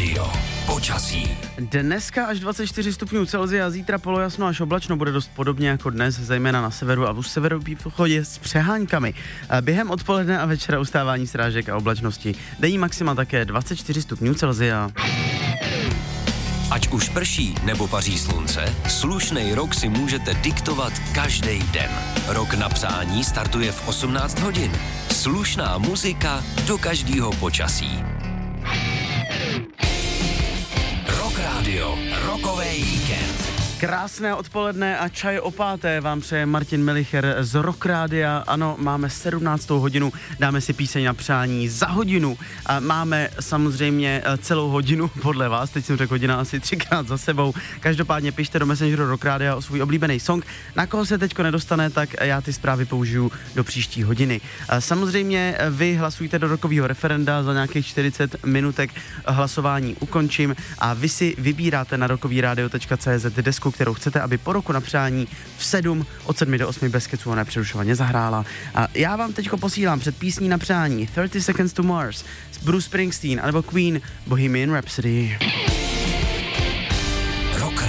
Radio. Počasí. Dneska až 24 stupňů Celsia, zítra polojasno až oblačno, bude dost podobně jako dnes, zejména na severu a v severovýchodě s přeháňkami. Během odpoledne a večera ustávání srážek a oblačnosti. Denní maxima také 24 stupňů Celsia. Ať už prší nebo paří slunce, slušnej rok si můžete diktovat každý den. Rok na přání startuje v 18 hodin. Slušná muzika do každého počasí. Rock Radio, rokovej víkend. Krásné odpoledne a čaj o páté vám přeje Martin Melicher z Rock Rádia. Ano, máme 17. hodinu, dáme si píseň na přání za hodinu. A máme samozřejmě celou hodinu podle vás, teď jsem řekl hodina asi 3krát za sebou. Každopádně pište do Messengeru Rock Rádia o svůj oblíbený song. Na koho se teďko nedostane, tak já ty zprávy použiju do příští hodiny. Samozřejmě vy hlasujte do rokového referenda, za nějakých 40 minutek hlasování ukončím a vy si vybíráte na rockovyradio.cz desku, kterou chcete, aby po roku na přání od 7 do 8 bez keců a nepřerušovaně zahrála. A já vám teďko posílám před písní na přání 30 Seconds to Mars, Bruce Springsteen anebo Queen, Bohemian Rhapsody.